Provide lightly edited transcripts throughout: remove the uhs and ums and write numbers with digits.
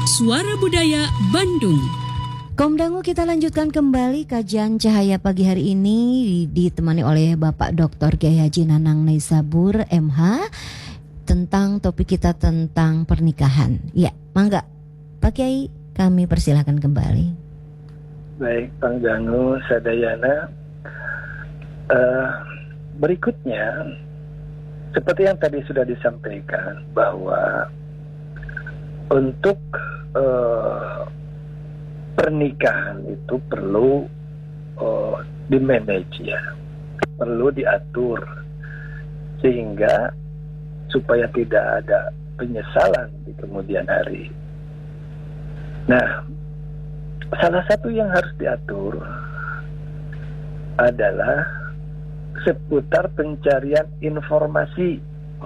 Suara Budaya Bandung. Kaum Dangu, kita lanjutkan kembali kajian Cahaya pagi hari ini ditemani oleh Bapak Dr. Kiai Haji Nanang Naisabur MH tentang topik kita tentang pernikahan. Ya, mangga Pak Kiai, kami persilahkan kembali. Baik, Bang Dangu, Sadayana. Berikutnya, seperti yang tadi sudah disampaikan bahwa untuk pernikahan itu perlu di-manage ya, perlu diatur sehingga supaya tidak ada penyesalan di kemudian hari. Nah, salah satu yang harus diatur adalah seputar pencarian informasi.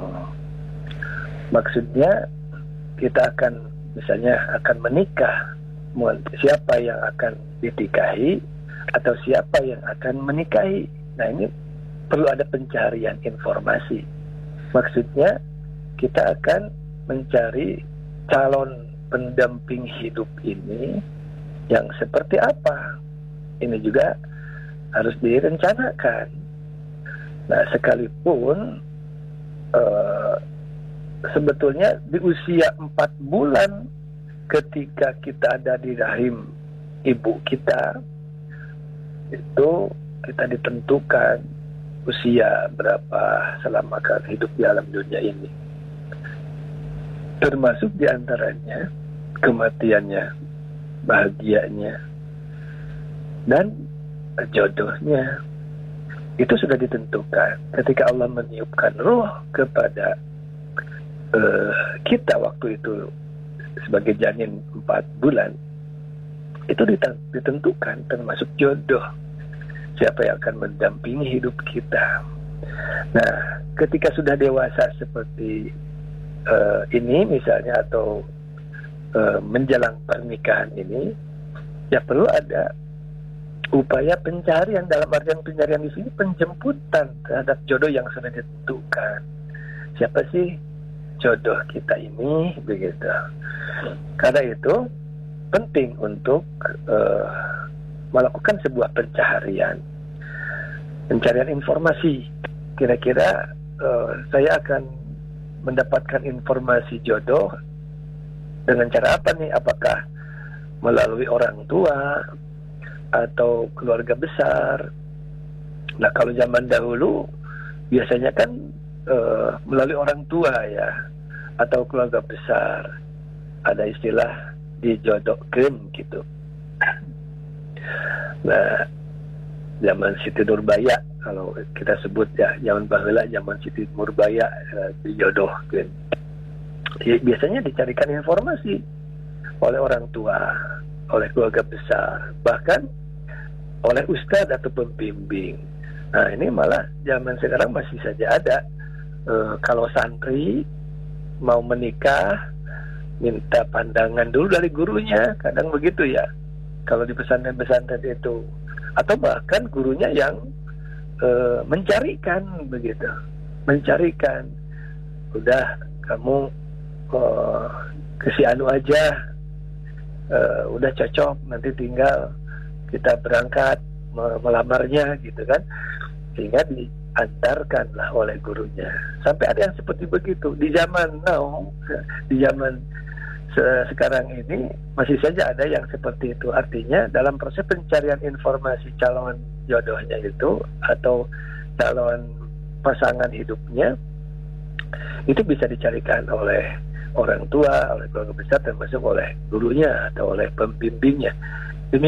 Maksudnya kita akan misalnya akan menikah, siapa yang akan dinikahi atau siapa yang akan menikahi. Nah, ini perlu ada pencarian informasi. Maksudnya kita akan mencari calon pendamping hidup ini yang seperti apa. Ini juga harus direncanakan. Nah, sekalipun sebetulnya di usia 4 bulan ketika kita ada di rahim ibu kita, itu kita ditentukan usia berapa selama akan hidup di alam dunia ini. Termasuk diantaranya kematiannya, bahagianya, dan jodohnya. Itu sudah ditentukan ketika Allah meniupkan ruh kepada kita waktu itu sebagai janin 4 bulan. Itu ditentukan termasuk jodoh, siapa yang akan mendampingi hidup kita. Nah, ketika sudah dewasa seperti ini misalnya, atau menjelang pernikahan ini, ya perlu ada upaya pencarian. Dalam artian pencarian di sini penjemputan terhadap jodoh yang sudah ditentukan. Siapa sih jodoh kita ini, begitu. Karena itu penting untuk melakukan sebuah pencarian informasi. Kira-kira saya akan mendapatkan informasi jodoh dengan cara apa nih? Apakah melalui orang tua atau keluarga besar? Nah, kalau zaman dahulu biasanya kan melalui orang tua ya, atau keluarga besar. Ada istilah dijodohkan gitu. Nah, zaman Siti Nurbaya, kalau kita sebut ya, zaman baheula, zaman Siti Nurbaya, dijodohkan. Biasanya dicarikan informasi oleh orang tua, oleh keluarga besar, bahkan oleh ustadz atau pembimbing. Nah, ini malah zaman sekarang masih saja ada. Kalau santri mau menikah, minta pandangan dulu dari gurunya, kadang begitu ya, kalau di pesantren-pesantren itu. Atau bahkan gurunya yang mencarikan, begitu, mencarikan. Udah, kamu ke si anu aja, udah cocok, nanti tinggal kita berangkat melamarnya, gitu kan. Sehingga diantarkanlah oleh gurunya. Sampai ada yang seperti begitu. Di zaman now, di zaman sekarang ini masih saja ada yang seperti itu. Artinya dalam proses pencarian informasi calon jodohnya itu atau calon pasangan hidupnya, itu bisa dicarikan oleh orang tua, oleh keluarga besar, termasuk oleh gurunya atau oleh pembimbingnya.